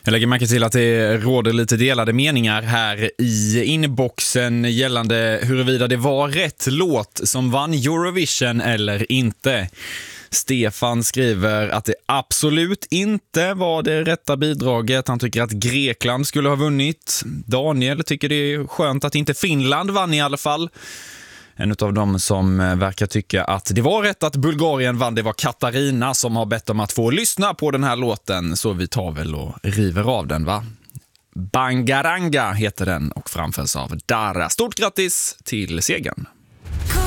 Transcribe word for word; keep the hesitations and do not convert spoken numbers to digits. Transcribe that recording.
Jag lägger märke till att det råder lite delade meningar här i inboxen gällande huruvida det var rätt låt som vann Eurovision eller inte. Stefan skriver att det absolut inte var det rätta bidraget. Han tycker att Grekland skulle ha vunnit. Daniel tycker det är skönt att inte Finland vann i alla fall. En av dem som verkar tycka att det var rätt att Bulgarien vann, det var Katarina som har bett om att få lyssna på den här låten. Så vi tar väl och river av den, va? Bangaranga heter den och framförs av Dara. Stort grattis till segern!